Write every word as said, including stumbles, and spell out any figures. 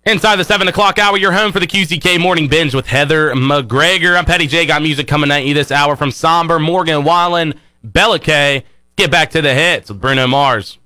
Inside the seven o'clock hour, you're home for the Q C K Morning Binge with Heather McGregor. I'm Petty J. Got music coming at you this hour from Somber, Morgan Wallen, Bella K. Get back to the hits with Bruno Mars.